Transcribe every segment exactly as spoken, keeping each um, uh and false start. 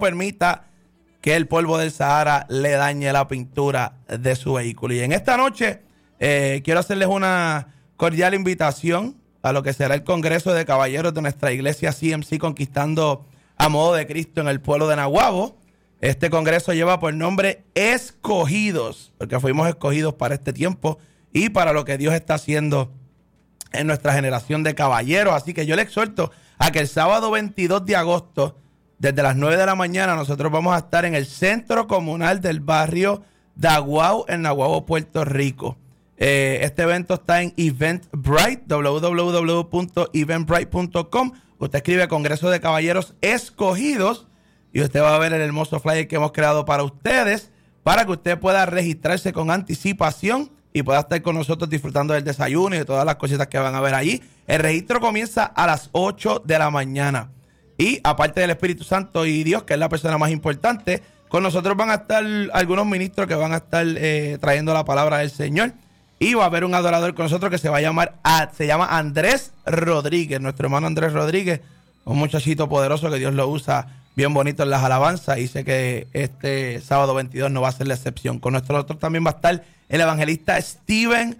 permita que el polvo del Sahara le dañe la pintura de su vehículo. Y en esta noche eh, quiero hacerles una cordial invitación a lo que será el Congreso de Caballeros de nuestra iglesia C M C Conquistando a Modo de Cristo en el pueblo de Naguabo. Este congreso lleva por nombre Escogidos, porque fuimos escogidos para este tiempo y para lo que Dios está haciendo en nuestra generación de caballeros. Así que yo le exhorto a que el sábado veintidós de agosto, desde las nueve de la mañana, nosotros vamos a estar en el Centro Comunal del Barrio Daguao, en Naguabo, Puerto Rico. Eh, este evento está en Eventbrite, w w w punto eventbrite punto com. Usted escribe Congreso de Caballeros Escogidos y usted va a ver el hermoso flyer que hemos creado para ustedes, para que usted pueda registrarse con anticipación y pueda estar con nosotros disfrutando del desayuno y de todas las cositas que van a ver allí. El registro comienza a las ocho de la mañana. Y aparte del Espíritu Santo y Dios, que es la persona más importante, con nosotros van a estar algunos ministros que van a estar eh, trayendo la palabra del Señor. Y va a haber un adorador con nosotros que se va a llamar, se llama Andrés Rodríguez, nuestro hermano Andrés Rodríguez, un muchachito poderoso que Dios lo usa bien bonito en las alabanzas, y sé que este sábado veintidós no va a ser la excepción. Con nosotros también va a estar el evangelista Steven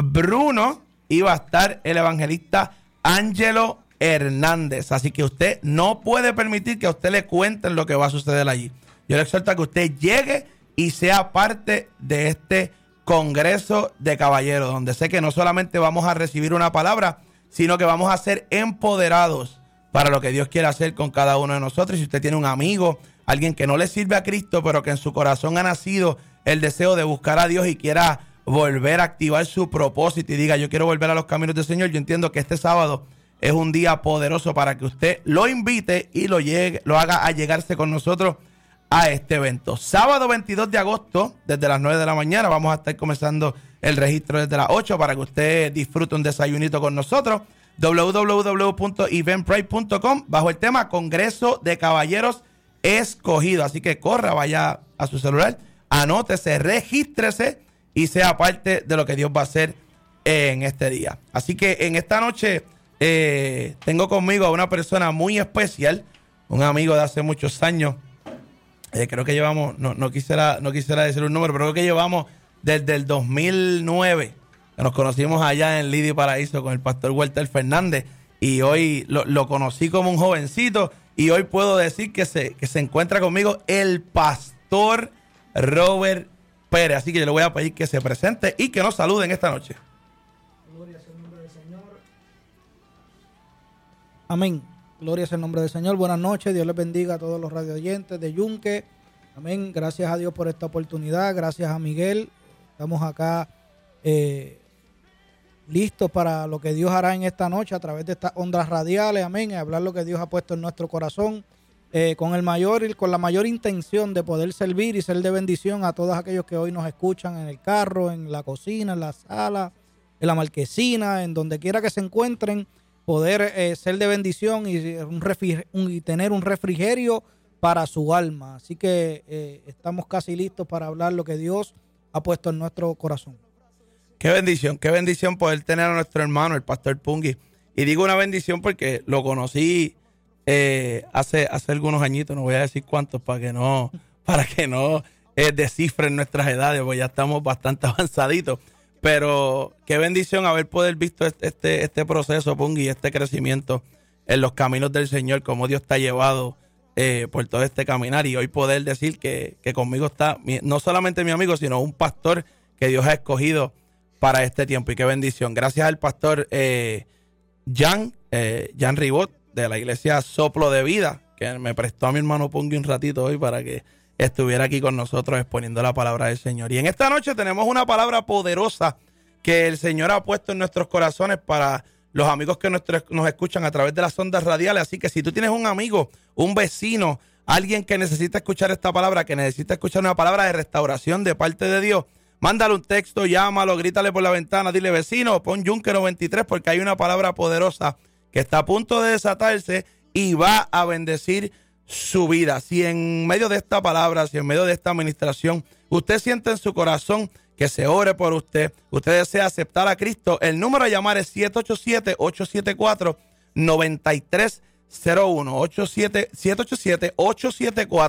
Bruno y va a estar el evangelista Ángelo Hernández. Así que usted no puede permitir que a usted le cuenten lo que va a suceder allí. Yo le exhorto a que usted llegue y sea parte de este Congreso de Caballeros, donde sé que no solamente vamos a recibir una palabra, sino que vamos a ser empoderados para lo que Dios quiere hacer con cada uno de nosotros. Si usted tiene un amigo, alguien que no le sirve a Cristo, pero que en su corazón ha nacido el deseo de buscar a Dios y quiera volver a activar su propósito y diga, yo quiero volver a los caminos del Señor, yo entiendo que este sábado es un día poderoso para que usted lo invite y lo, llegue, lo haga a llegarse con nosotros a este evento. Sábado veintidós de agosto, desde las nueve de la mañana, vamos a estar comenzando el registro desde las ocho para que usted disfrute un desayunito con nosotros. w w w punto eventbrite punto com bajo el tema Congreso de Caballeros Escogidos. Así que corra, vaya a su celular, anótese, regístrese y sea parte de lo que Dios va a hacer en este día. Así que en esta noche eh, tengo conmigo a una persona muy especial, un amigo de hace muchos años. Eh, creo que llevamos, no, no quisiera no quisiera decir un número, pero creo que llevamos desde el dos mil nueve, que nos conocimos allá en Lidio Paraíso con el pastor Walter Fernández, y hoy lo, lo conocí como un jovencito, y hoy puedo decir que se, que se encuentra conmigo el pastor Robert Pérez. Así que yo le voy a pedir que se presente y que nos saluden esta noche. Gloria sea el nombre del Señor. Amén. Gloria sea el nombre del Señor. Buenas noches. Dios les bendiga a todos los radioyentes de Yunque. Amén. Gracias a Dios por esta oportunidad. Gracias a Miguel. Estamos acá eh, listos para lo que Dios hará en esta noche a través de estas ondas radiales. Amén. Y hablar lo que Dios ha puesto en nuestro corazón eh, con el mayor, con la mayor intención de poder servir y ser de bendición a todos aquellos que hoy nos escuchan en el carro, en la cocina, en la sala, en la marquesina, en donde quiera que se encuentren. Poder eh, ser de bendición y, un refri- un, y tener un refrigerio para su alma. Así que eh, estamos casi listos para hablar lo que Dios ha puesto en nuestro corazón. Qué bendición, qué bendición poder tener a nuestro hermano, el pastor Pungi. Y digo una bendición porque lo conocí eh, hace, hace algunos añitos, no voy a decir cuántos para que no, para que no eh, descifren nuestras edades, porque ya estamos bastante avanzaditos. Pero qué bendición haber poder visto este, este, este proceso, Pungi, este crecimiento en los caminos del Señor, cómo Dios te ha llevado eh, por todo este caminar, y hoy poder decir que, que conmigo está mi, no solamente mi amigo, sino un pastor que Dios ha escogido para este tiempo. Y qué bendición. Gracias al pastor eh, Jan, eh, Jan Ribot, de la iglesia Soplo de Vida, que me prestó a mi hermano Pungi un ratito hoy para que estuviera aquí con nosotros exponiendo la palabra del Señor. Y en esta noche tenemos una palabra poderosa que el Señor ha puesto en nuestros corazones para los amigos que nuestros, nos escuchan a través de las ondas radiales. Así que si tú tienes un amigo, un vecino, alguien que necesita escuchar esta palabra, que necesita escuchar una palabra de restauración de parte de Dios, mándale un texto, llámalo, grítale por la ventana, dile, vecino, pon Yunque noventa y tres, porque hay una palabra poderosa que está a punto de desatarse y va a bendecir su vida. Si en medio de esta palabra, si en medio de esta administración, usted siente en su corazón que se ore por usted, usted desea aceptar a Cristo, el número a llamar es siete ocho siete, ocho siete cuatro, nueve tres cero uno, siete ocho siete, ocho siete cuatro,